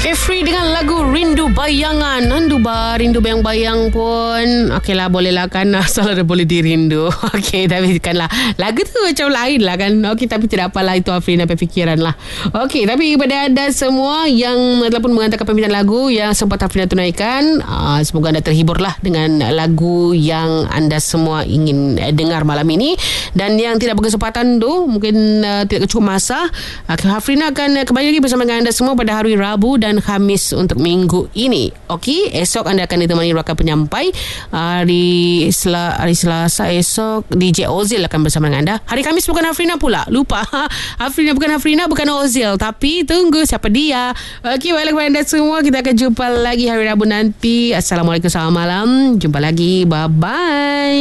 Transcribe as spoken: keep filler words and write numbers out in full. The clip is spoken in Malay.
Carefree dengan lagu Rindu Bayangan. Rindu ba, rindu bayang-bayang pun okeylah, boleh lah kan. Asal ada boleh dirindu. Okey, tapi kan lah lagu tu macam lain lah kan. Okey, tapi tidak apalah, itu Afrina berfikiran lah. Okey, tapi kepada anda semua yang telah pun menghantarkan permintaan lagu yang sempat Afrina tunaikan, uh, semoga anda terhibur lah dengan lagu yang anda semua ingin uh, dengar malam ini. Dan yang tidak berkesempatan tu, mungkin uh, tidak cukup masa, uh, Afrina akan uh, kembali lagi bersama dengan anda semua pada hari Rabu dan Khamis untuk minggu ini. Okey, esok anda akan ditemani rakan penyampai. Hari, Sel- hari Selasa esok D J Ozil akan bersama dengan anda. Hari Khamis bukan Afrina pula. Lupa. Afrina bukan Afrina, bukan Ozil. Tapi tunggu siapa dia. Okey, baiklah kepada anda semua. Kita akan jumpa lagi hari Rabu nanti. Assalamualaikum, selamat malam. Jumpa lagi. Bye-bye.